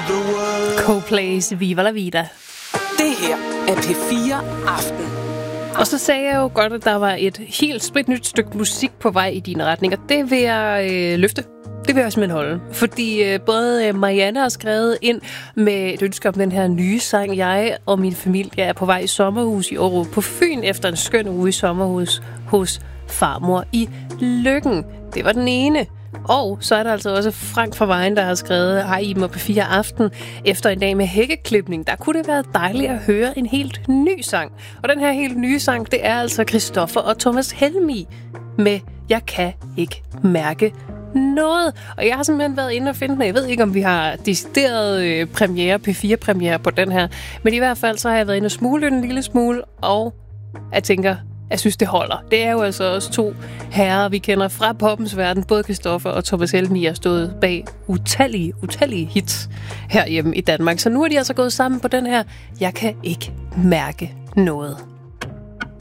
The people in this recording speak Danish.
Coldplay's Viva la Vida. Det her er P4 Aften. Og så sagde jeg jo godt, at der var et helt spritnyt stykke musik på vej i din retning, og det vil jeg løfte. Det vil jeg simpelthen holde. Fordi både Marianne har skrevet ind med et ønske om den her nye sang. Jeg og min familie er på vej i sommerhus i Aarup på Fyn efter en skøn uge i sommerhus hos farmor i Løkken. Det var den ene. Og så er der altså også Frank fra Vejen, der har skrevet: Hej Iben og P4 Aften. Efter en dag med hækkeklipning, der kunne det være dejligt at høre en helt ny sang. Og den her helt nye sang, det er altså Christoffer og Thomas Helmig med Jeg kan ikke mærke noget. Og jeg har simpelthen været inde og finde den. Jeg ved ikke, om vi har decideret P4-premiere på den her. Men i hvert fald så har jeg været inde og smule en lille smule, og jeg tænker, jeg synes, det holder. Det er jo altså også to herrer, vi kender fra poppens verden. Både Christoffer og Thomas Helmig har stået bag utallige hits herhjemme i Danmark. Så nu er de altså gået sammen på den her Jeg kan ikke mærke noget.